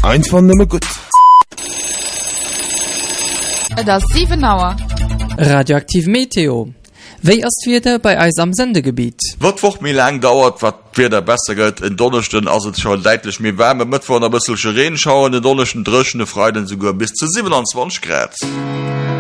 Einfach nimmer gut. Das 7 Auer. Radioaktiv Meteo. Wéi ass wieder bei eis am Sendegebiet? Watwoch mir lang dauert, wat wieder besser gëtt in Donnerchten as schon deitlich mir wärme mit vor der bisselsche Reen schauen, den Donnerschen dreschen Freuden sogar bis zu 27 Grad.